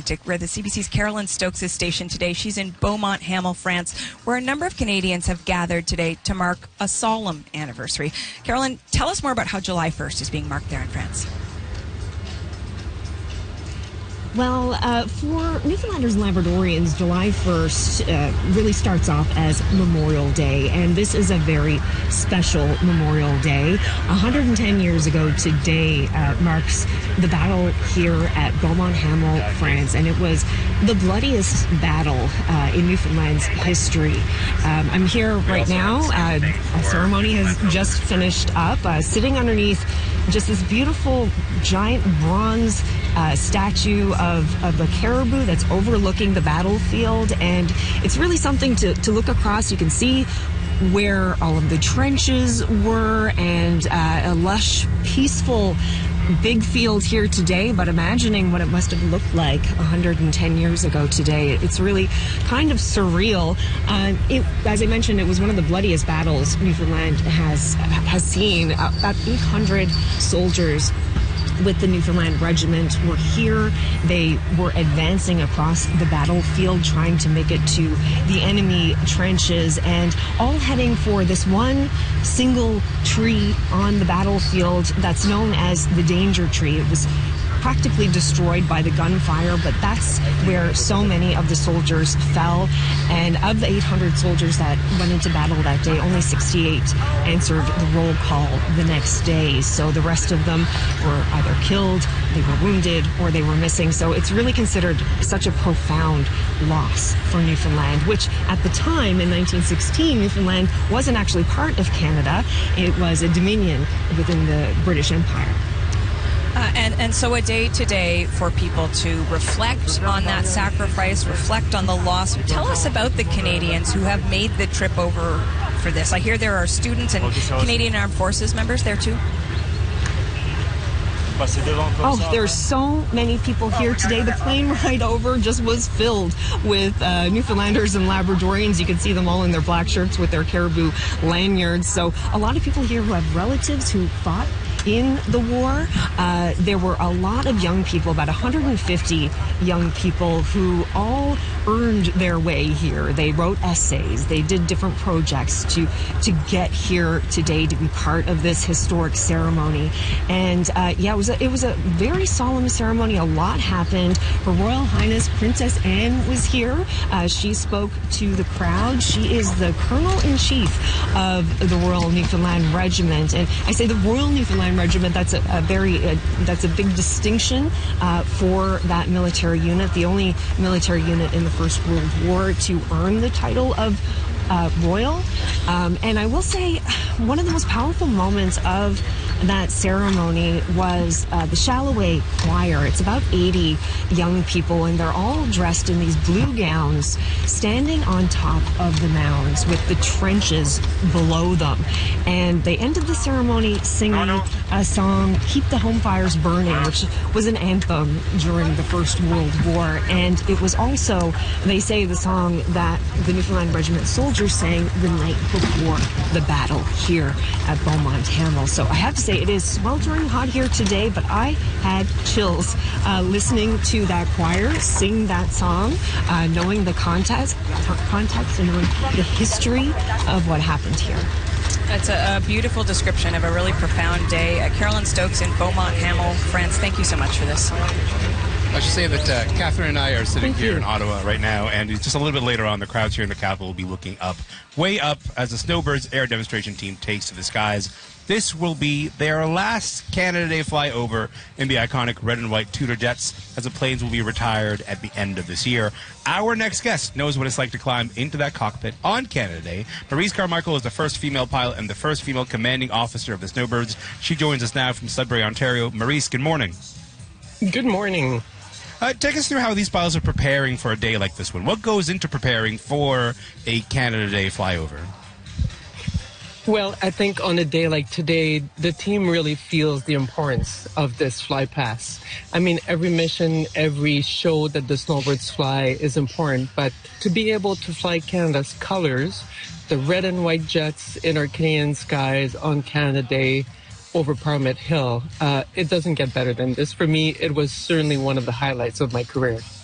where the CBC's Carolyn Stokes is stationed today. She's in Beaumont-Hamel, France, where a number of Canadians have gathered today to mark a solemn anniversary. Carolyn, tell us more about how July 1st is being marked there in France. Well, for Newfoundlanders and Labradorians, July 1st really starts off as Memorial Day, and this is a very special Memorial Day. 110 years ago today marks the battle here at Beaumont-Hamel, France, and it was the bloodiest battle in Newfoundland's history. I'm here right now. A ceremony has just finished up, sitting underneath just this beautiful giant bronze statue of a caribou that's overlooking the battlefield, and it's really something to look across. You can see where all of the trenches were, and a lush, peaceful big field here today, but imagining what it must have looked like 110 years ago today, it's really kind of surreal. As I mentioned, it was one of the bloodiest battles Newfoundland has seen. About 800 soldiers with the Newfoundland Regiment were here. They were advancing across the battlefield, trying to make it to the enemy trenches, and all heading for this one single tree on the battlefield that's known as the Danger Tree. It was practically destroyed by the gunfire, but that's where so many of the soldiers fell. And of the 800 soldiers that went into battle that day, only 68 answered the roll call the next day. So the rest of them were either killed, they were wounded, or they were missing. So it's really considered such a profound loss for Newfoundland, which at the time in 1916, Newfoundland wasn't actually part of Canada. It was a dominion within the British Empire. And so a day today for people to reflect on that sacrifice, reflect on the loss. Tell us about the Canadians who have made the trip over for this. I hear there are students and Canadian Armed Forces members there too. Oh, there's so many people here today. The plane ride over just was filled with Newfoundlanders and Labradorians. You can see them all in their black shirts with their caribou lanyards. So a lot of people here who have relatives who fought in the war. There were a lot of young people, about 150 young people who all earned their way here. They wrote essays, they did different projects to get here today to be part of this historic ceremony. And yeah, it was a very solemn ceremony. A lot happened. Her Royal Highness Princess Anne was here. She spoke to the crowd. She is the Colonel-in-Chief of the Royal Newfoundland Regiment. And I say the Royal Newfoundland Regiment, that's a big distinction for that military unit, the only military unit in the First World War to earn the title of royal. And I will say one of the most powerful moments of that ceremony was the Shalloway Choir. It's about 80 young people, and they're all dressed in these blue gowns, standing on top of the mounds with the trenches below them. And they ended the ceremony singing a song, Keep the Home Fires Burning, which was an anthem during the First World War. And it was also, they say, the song that the Newfoundland Regiment soldiers sang the night before the battle here at Beaumont-Hamel. So I have to say, it is sweltering hot here today, but I had chills listening to that choir sing that song, knowing the context and knowing the history of what happened here. That's a beautiful description of a really profound day. Carolyn Stokes in Beaumont-Hamel, France. Thank you so much for this. I should say that Catherine and I are sitting here in Ottawa right now, and just a little bit later on, the crowds here in the capital will be looking up, way up, as the Snowbirds air demonstration team takes to the skies. This will be their last Canada Day flyover in the iconic red and white Tudor jets, as the planes will be retired at the end of this year. Our next guest knows what it's like to climb into that cockpit on Canada Day. Maryse Carmichael is the first female pilot and the first female commanding officer of the Snowbirds. She joins us now from Sudbury, Ontario. Maryse, good morning. Good morning. Take us through how these pilots are preparing for a day like this one. What goes into preparing for a Canada Day flyover? Well, I think on a day like today, the team really feels the importance of this fly pass. I mean, every mission, every show that the Snowbirds fly is important, but to be able to fly Canada's colors, the red and white jets in our Canadian skies on Canada Day over Parliament Hill, it doesn't get better than this. For me, it was certainly one of the highlights of my career.